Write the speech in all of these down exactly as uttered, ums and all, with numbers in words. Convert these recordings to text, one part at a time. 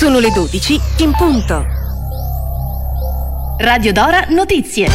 Sono le dodici in punto. Radio Dora Notizie.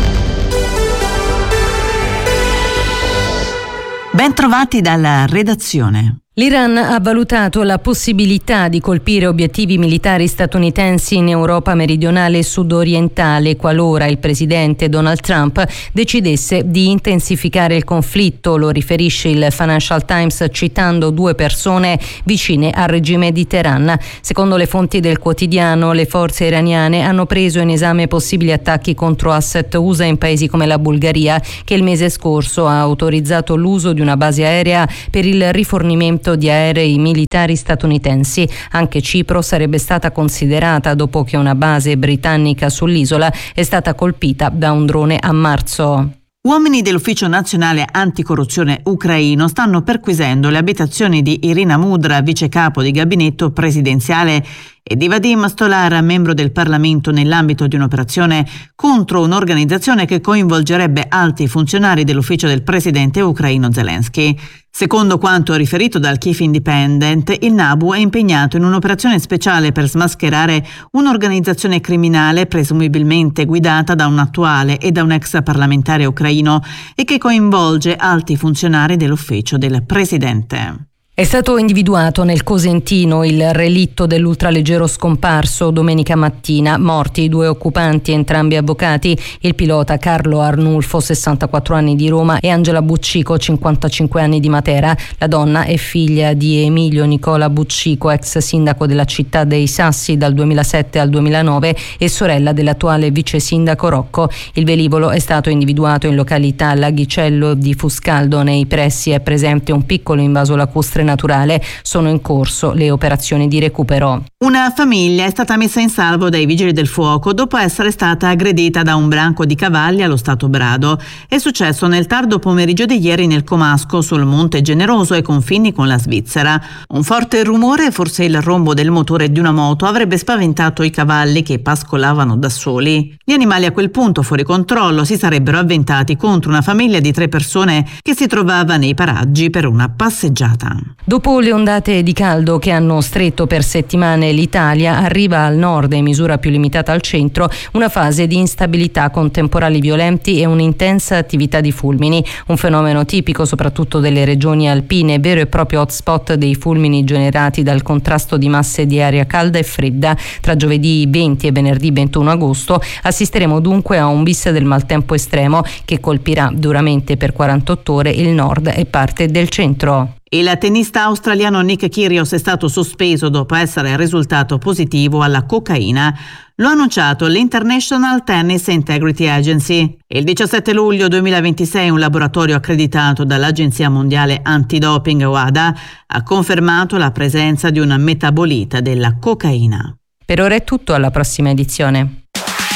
Ben trovati dalla redazione. L'Iran ha valutato la possibilità di colpire obiettivi militari statunitensi in Europa meridionale e sudorientale qualora il presidente Donald Trump decidesse di intensificare il conflitto, lo riferisce il Financial Times citando due persone vicine al regime di Teheran. Secondo le fonti del quotidiano, le forze iraniane hanno preso in esame possibili attacchi contro asset U S A in paesi come la Bulgaria, che il mese scorso ha autorizzato l'uso di una base aerea per il rifornimento di aerei militari statunitensi. Anche Cipro sarebbe stata considerata dopo che una base britannica sull'isola è stata colpita da un drone a marzo. Uomini dell'Ufficio Nazionale Anticorruzione ucraino stanno perquisendo le abitazioni di Irina Mudra, vice capo di gabinetto presidenziale, e di Vadim Stolar, membro del Parlamento, nell'ambito di un'operazione contro un'organizzazione che coinvolgerebbe alti funzionari dell'ufficio del presidente ucraino Zelensky. Secondo quanto riferito dal Kyiv Independent, il Nabu è impegnato in un'operazione speciale per smascherare un'organizzazione criminale presumibilmente guidata da un attuale e da un ex parlamentare ucraino e che coinvolge alti funzionari dell'ufficio del presidente. È stato individuato nel Cosentino il relitto dell'ultraleggero scomparso domenica mattina. Morti i due occupanti, entrambi avvocati, il pilota Carlo Arnulfo, sessantaquattro anni, di Roma, e Angela Buccico, cinquantacinque anni, di Matera. La donna è figlia di Emilio Nicola Buccico, ex sindaco della città dei Sassi dal duemilasette al duemilanove e sorella dell'attuale vice sindaco Rocco. Il velivolo è stato individuato in località Laghicello di Fuscaldo. Nei pressi è presente un piccolo invaso lacustre naturale. Sono in corso le operazioni di recupero. Una famiglia è stata messa in salvo dai vigili del fuoco dopo essere stata aggredita da un branco di cavalli allo Stato Brado. È successo nel tardo pomeriggio di ieri nel Comasco, sul Monte Generoso ai confini con la Svizzera. Un forte rumore, forse il rombo del motore di una moto, avrebbe spaventato i cavalli che pascolavano da soli. Gli animali a quel punto, fuori controllo, si sarebbero avventati contro una famiglia di tre persone che si trovava nei paraggi per una passeggiata. Dopo le ondate di caldo che hanno stretto per settimane l'Italia, arriva al nord e in misura più limitata al centro una fase di instabilità con temporali violenti e un'intensa attività di fulmini, un fenomeno tipico soprattutto delle regioni alpine, vero e proprio hotspot dei fulmini generati dal contrasto di masse di aria calda e fredda. Tra giovedì venti e venerdì ventuno agosto assisteremo dunque a un bis del maltempo estremo che colpirà duramente per quarantotto ore il nord e parte del centro. Il tennista australiano Nick Kyrgios è stato sospeso dopo essere risultato positivo alla cocaina. Lo ha annunciato l'International Tennis Integrity Agency. Il diciassette luglio duemilaventisei un laboratorio accreditato dall'Agenzia Mondiale Antidoping W A D A ha confermato la presenza di un metabolita della cocaina. Per ora è tutto, alla prossima edizione.